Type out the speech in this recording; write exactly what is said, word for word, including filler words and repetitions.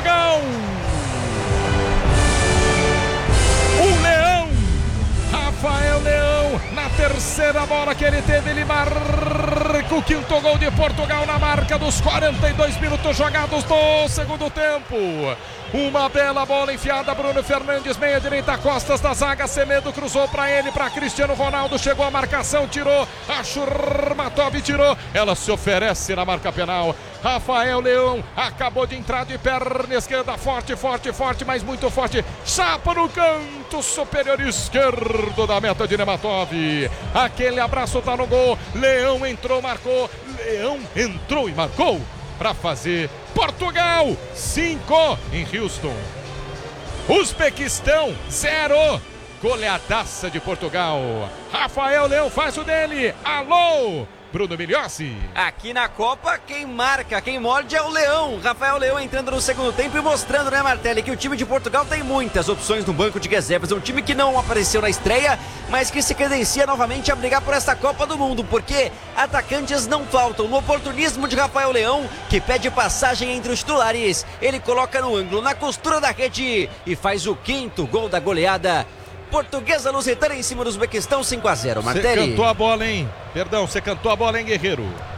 Portugal. O Leão, Rafael Leão, na terceira bola que ele teve, ele marca o quinto gol de Portugal na marca dos quarenta e dois minutos jogados do segundo tempo. Uma bela bola enfiada, Bruno Fernandes, meia direita, costas da zaga, Semedo cruzou para ele, para Cristiano Ronaldo, chegou a marcação, tirou, a Shurmatov tirou, ela se oferece na marca penal. Rafael Leão acabou de entrar de perna esquerda, forte, forte, forte, mas muito forte, chapa no canto superior esquerdo da meta de Nematov. Aquele abraço tá no gol, Leão entrou, marcou, Leão entrou e marcou para fazer Portugal cinco em Houston. Uzbequistão zero. Goleadaça de Portugal. Rafael Leão faz o dele. Alô, Bruno Migliozzi. Aqui na Copa, quem marca, quem morde é o Leão. Rafael Leão entrando no segundo tempo e mostrando, né, Martelli, que o time de Portugal tem muitas opções no banco de reservas. É um time que não apareceu na estreia, mas que se credencia novamente a brigar por esta Copa do Mundo, porque atacantes não faltam. No oportunismo de Rafael Leão, que pede passagem entre os titulares, ele coloca no ângulo, na costura da rede e faz o quinto gol da goleada portuguesa lusitana em cima do Uzbequistão, cinco a zero. Martelli. Você cantou a bola, hein? Perdão, você cantou a bola, hein, Guerreiro?